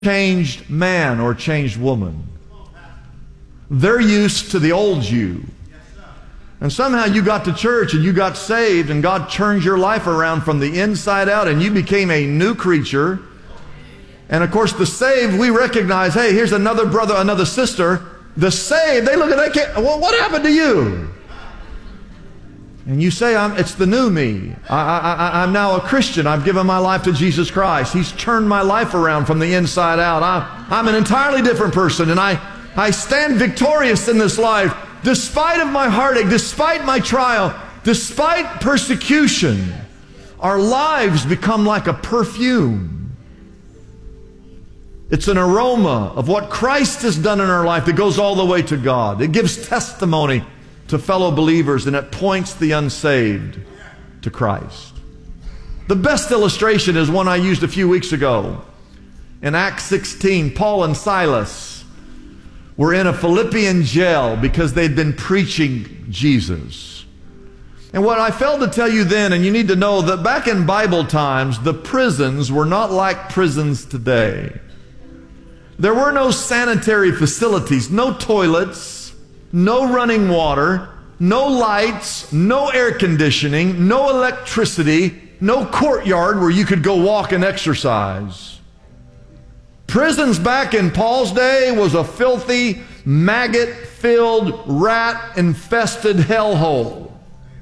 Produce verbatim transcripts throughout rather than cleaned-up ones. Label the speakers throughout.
Speaker 1: changed man or changed woman. They're used to the old you. And somehow you got to church and you got saved and God turned your life around from the inside out and you became a new creature. And of course the saved, we recognize, hey, here's another brother, another sister. The saved, they look at that kid, well, what happened to you? And you say, I'm, it's the new me. I, I, I'm now a Christian. I've given my life to Jesus Christ. He's turned my life around from the inside out. I, I'm an entirely different person, and I, I stand victorious in this life. Despite of my heartache, despite my trial, despite persecution, our lives become like a perfume. It's an aroma of what Christ has done in our life that goes all the way to God. It gives testimony to fellow believers, and it points the unsaved to Christ. The best illustration is one I used a few weeks ago. In Acts sixteen, Paul and Silas were in a Philippian jail because they'd been preaching Jesus. And what I failed to tell you then, and you need to know that back in Bible times, the prisons were not like prisons today. There were no sanitary facilities, no toilets, no running water, no lights, no air conditioning, no electricity, no courtyard where you could go walk and exercise. Prisons back in Paul's day was a filthy, maggot-filled, rat-infested hellhole.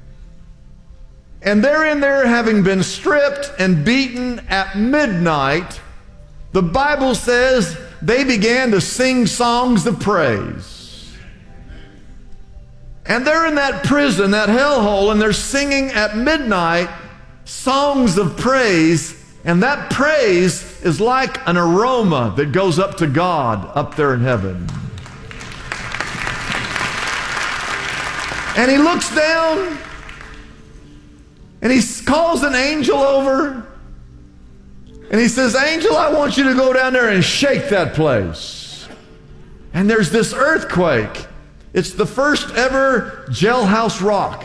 Speaker 1: And they're in there having been stripped and beaten at midnight. The Bible says they began to sing songs of praise. And they're in that prison, that hellhole, and they're singing at midnight songs of praise. And that praise is like an aroma that goes up to God up there in heaven. And he looks down and he calls an angel over. And he says, angel, I want you to go down there and shake that place. And there's this earthquake. It's the first ever jailhouse rock.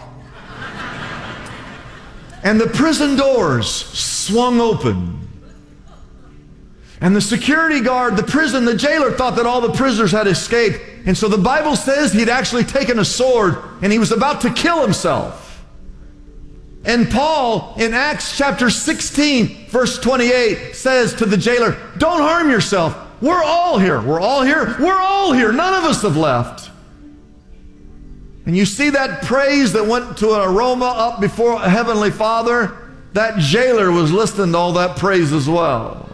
Speaker 1: And the prison doors swung open. And the security guard, the prison, the jailer thought that all the prisoners had escaped. And so the Bible says he'd actually taken a sword and he was about to kill himself. And Paul in Acts chapter sixteen, verse twenty-eight says to the jailer, don't harm yourself. We're all here. We're all here. We're all here. None of us have left. And you see that praise that went to an aroma up before a heavenly Father? That jailer was listening to all that praise as well.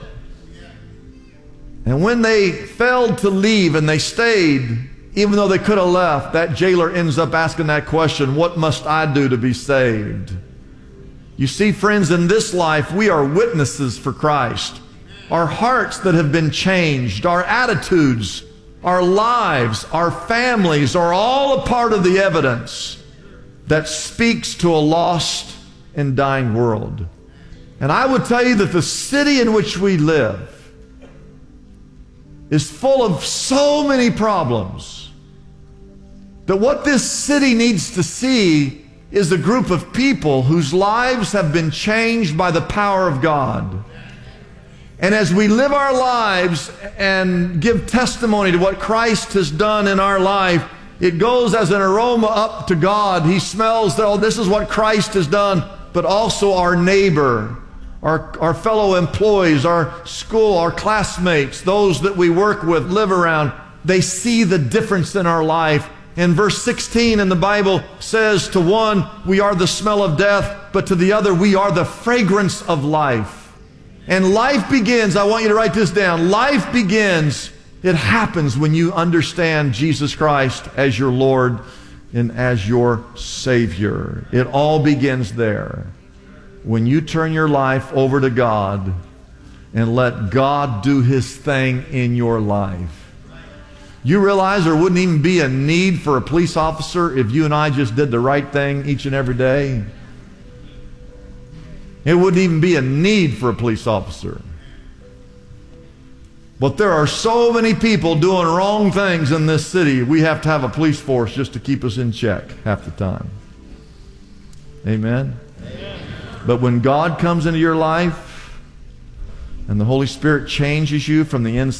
Speaker 1: And when they failed to leave and they stayed, even though they could have left, that jailer ends up asking that question, what must I do to be saved? You see, friends, in this life, we are witnesses for Christ. Our hearts that have been changed, our attitudes, our lives, our families are all a part of the evidence that speaks to a lost and dying world. And I would tell you that the city in which we live is full of so many problems that what this city needs to see is a group of people whose lives have been changed by the power of God. And as we live our lives and give testimony to what Christ has done in our life, it goes as an aroma up to God. He smells that, oh, this is what Christ has done, but also our neighbor, our, our fellow employees, our school, our classmates, those that we work with, live around, they see the difference in our life. In verse sixteen in the Bible says, to one, we are the smell of death, but to the other, we are the fragrance of life. And life begins, I want you to write this down, life begins, it happens when you understand Jesus Christ as your Lord and as your Savior. It all begins there. When you turn your life over to God and let God do His thing in your life. You realize there wouldn't even be a need for a police officer if you and I just did the right thing each and every day. It wouldn't even be a need for a police officer. But there are so many people doing wrong things in this city, we have to have a police force just to keep us in check half the time. Amen? Amen. But when God comes into your life and the Holy Spirit changes you from the inside